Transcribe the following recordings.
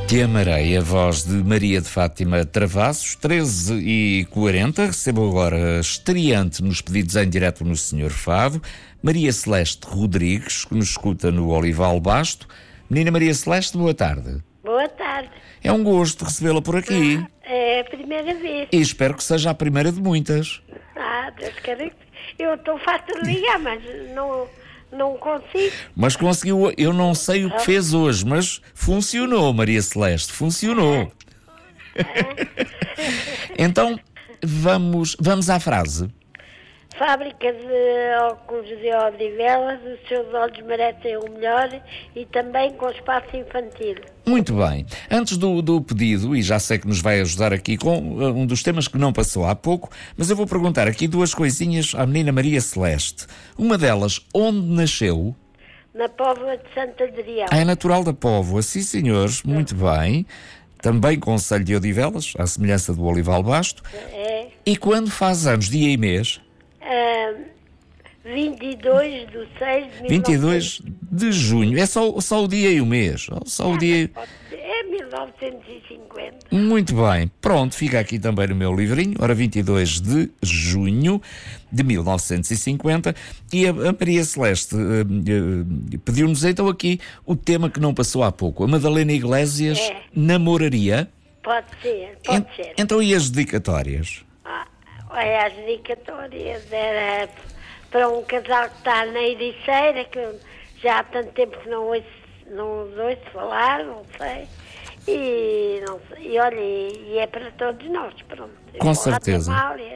Te amarei, a voz de Maria de Fátima Travassos, 13h40. Recebo agora a estreante nos pedidos em direto no Senhor Fado, Maria Celeste Rodrigues, que nos escuta no Olival Basto. Menina Maria Celeste, boa tarde. Boa tarde. É um gosto recebê-la por aqui. É a primeira vez. E espero que seja a primeira de muitas. Deus queira que... Eu estou farta de ligar, mas não consigo. Mas conseguiu, eu não sei o que fez hoje, mas funcionou, Maria Celeste, funcionou. Então, vamos à frase. Fábrica de óculos de Odivelas, os seus olhos merecem o melhor e também com espaço infantil. Muito bem. Antes do pedido, e já sei que nos vai ajudar aqui com um dos temas que não passou há pouco, mas eu vou perguntar aqui duas coisinhas à menina Maria Celeste. Uma delas, onde nasceu? Na Póvoa de Santo Adrião. É natural da Póvoa, sim senhores, muito bem. Também concelho de Odivelas, à semelhança do Olival Basto. É. E quando faz anos, dia e mês? 22 de 6 de 22 de junho. É só o dia e o mês. Só o dia. É 1950. Muito bem. Pronto, fica aqui também no meu livrinho. Ora, 22 de junho de 1950. E a Maria Celeste pediu-nos então aqui o tema que não passou há pouco. A Madalena Iglesias namoraria? Pode ser, pode ser. Então e as dedicatórias? As dedicatórias era para um casal que está na Ericeira, que já há tanto tempo que não os ouço falar, não sei. E olha, e é para todos nós, pronto. Com certeza.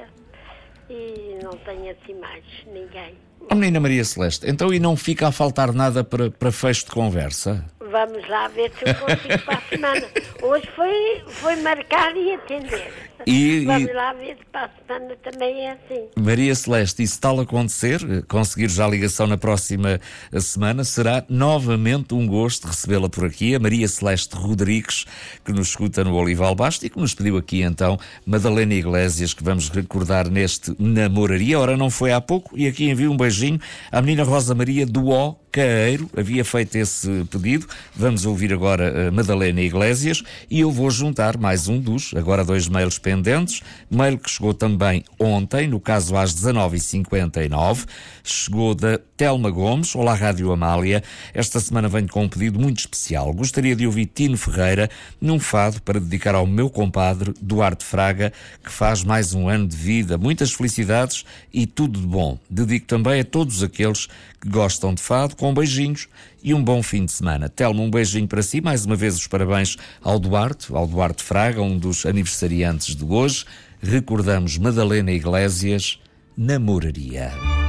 E não tenho assim mais ninguém. A menina Maria Celeste, então e não fica a faltar nada para fecho de conversa? Vamos lá ver se eu consigo para a semana. Hoje foi marcar e atender. Vamos lá ver se para a semana também é assim. Maria Celeste, e se tal acontecer, conseguir já a ligação na próxima semana, será novamente um gosto recebê-la por aqui, a Maria Celeste Rodrigues, que nos escuta no Olival Basto e que nos pediu aqui então Madalena Iglesias, que vamos recordar neste Namoraria. Ora, não foi há pouco, e aqui envio um beijinho à menina Rosa Maria do Caeiro, havia feito esse pedido. Vamos ouvir agora a Madalena Iglesias e eu vou juntar mais um dos, agora 2 mails pendentes. Mail que chegou também ontem, no caso às 19h59, chegou da Telma Gomes. Olá, Rádio Amália. Esta semana venho com um pedido muito especial. Gostaria de ouvir Tino Ferreira num fado para dedicar ao meu compadre Duarte Fraga, que faz mais um ano de vida. Muitas felicidades e tudo de bom. Dedico também a todos aqueles que gostam de fado, com beijinhos e um bom fim de semana. Telma, um beijinho para si. Mais uma vez os parabéns ao Duarte Fraga, um dos aniversariantes de hoje. Recordamos Madalena Iglesias, namoraria.